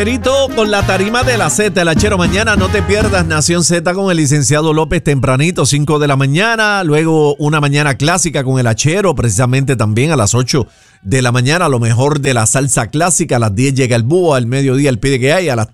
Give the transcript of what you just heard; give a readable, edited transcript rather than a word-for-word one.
Perito con la tarima de la Z, el Achero. Mañana no te pierdas Nación Z con el licenciado López tempranito, 5 de la mañana. Luego una mañana clásica con el Achero, precisamente también a las 8 de la mañana. Lo mejor de la salsa clásica. A las 10 llega el búho, al mediodía el pide que hay, a las